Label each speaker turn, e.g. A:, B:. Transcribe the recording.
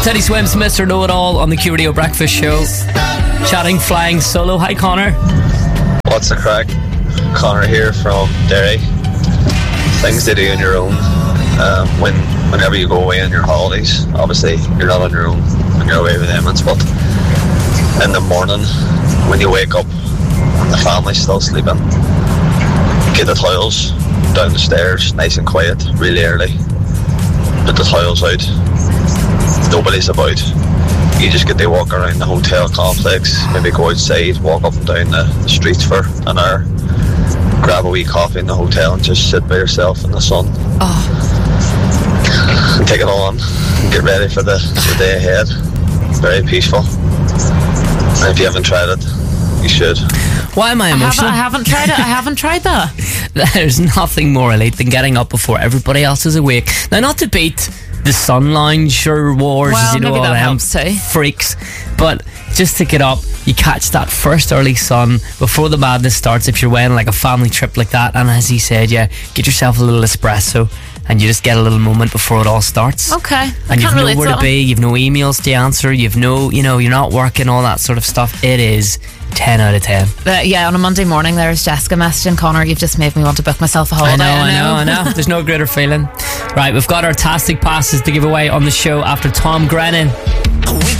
A: Teddy Swims, Mr. Know-It-All on the Q Radio Breakfast Show. Chatting flying solo. Hi, Connor.
B: What's the crack? Connor here from Derry. Things to do on your own. Whenever you go away on your holidays, obviously you're not on your own when you're away with Emmons, but in the morning when you wake up and the family's still sleeping, get the towels down the stairs nice and quiet, really early. Put the towels out. Nobody's about. You just get to walk around the hotel complex, maybe go outside, walk up and down the streets for an hour, grab a wee coffee in the hotel and just sit by yourself in the sun. And take it all on and get ready for the day ahead. Very peaceful. And if you haven't tried it, you should.
A: Why am I emotional?
C: I haven't tried it. I haven't tried that.
A: There's nothing more elite than getting up before everybody else is awake. Now, not to beat the Sun Lounge or Wars,
C: well,
A: you know,
C: maybe
A: all
C: that
A: them
C: helps too.
A: freaks, but just to get up, you catch that first early sun before the madness starts if you're weighing like a family trip like that, and as he said, yeah, get yourself a little espresso and you just get a little moment before it all starts.
C: Okay.
A: And you've nowhere to be, you've no emails to answer, you've no, you know, you're not working, all that sort of stuff. It is 10 out of 10.
C: Yeah, on a Monday morning there's Jessica messaging Connor, you've just made me want to book myself a holiday.
A: I know. There's no greater feeling. Right, we've got our Tastic passes to give away on the show after Tom Grennan.